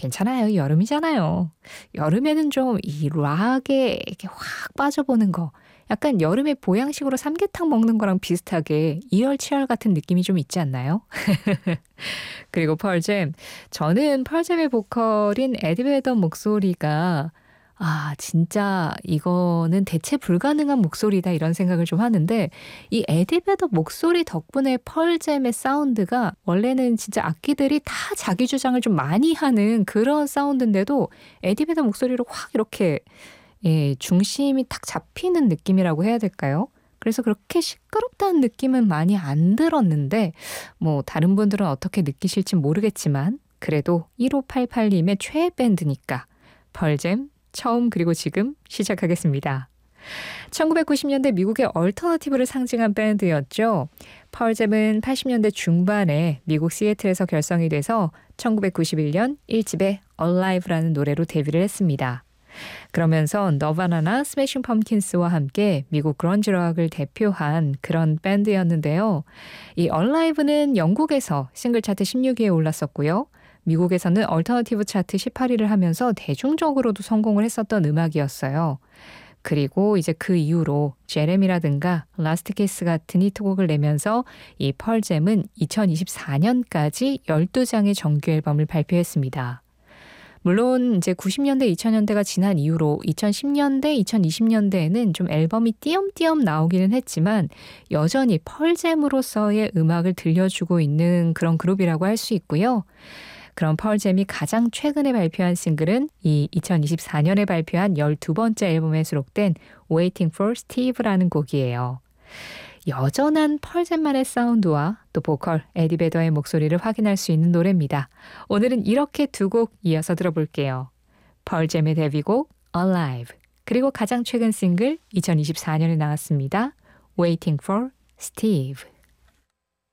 괜찮아요. 여름이잖아요. 여름에는 좀 이 락에 이렇게 확 빠져보는 거. 약간 여름에 보양식으로 삼계탕 먹는 거랑 비슷하게 이열치열 같은 느낌이 좀 있지 않나요? 그리고 펄잼. 저는 펄잼의 보컬인 에디 베더 목소리가 진짜 이거는 대체 불가능한 목소리다 이런 생각을 좀 하는데 이 에디 베더 목소리 덕분에 펄잼의 사운드가 원래는 진짜 악기들이 다 자기 주장을 좀 많이 하는 그런 사운드인데도 에디 베더 목소리로 확 이렇게 중심이 탁 잡히는 느낌이라고 해야 될까요? 그래서 그렇게 시끄럽다는 느낌은 많이 안 들었는데 뭐 다른 분들은 어떻게 느끼실지 모르겠지만 그래도 1588님의 최애 밴드니까 펄잼 처음 그리고 지금 시작하겠습니다. 1990년대 미국의 얼터너티브를 상징한 밴드였죠. 펄잼은 80년대 중반에 미국 시애틀에서 결성이 돼서 1991년 1집의 Alive라는 노래로 데뷔를 했습니다. 그러면서 너바나나 스매싱 펌킨스와 함께 미국 그런지 락을 대표한 그런 밴드였는데요. 이 Alive는 영국에서 싱글 차트 16위에 올랐었고요. 미국에서는 얼터너티브 차트 18위를 하면서 대중적으로도 성공을 했었던 음악이었어요. 그리고 이제 그 이후로 제레미라든가 라스트 키스 같은 히트곡을 내면서 이 펄잼은 2024년까지 12장의 정규 앨범을 발표했습니다. 물론 이제 90년대, 2000년대가 지난 이후로 2010년대, 2020년대에는 좀 앨범이 띄엄띄엄 나오기는 했지만 여전히 펄잼으로서의 음악을 들려주고 있는 그런 그룹이라고 할 수 있고요. 그런 펄잼이 가장 최근에 발표한 싱글은 이 2024년에 발표한 12번째 앨범에 수록된 Waiting for Steve라는 곡이에요. 여전한 펄잼만의 사운드와 또 보컬 에디 베더의 목소리를 확인할 수 있는 노래입니다. 오늘은 이렇게 두 곡 이어서 들어볼게요. 펄잼의 데뷔곡 Alive 그리고 가장 최근 싱글 2024년에 나왔습니다. Waiting for Steve.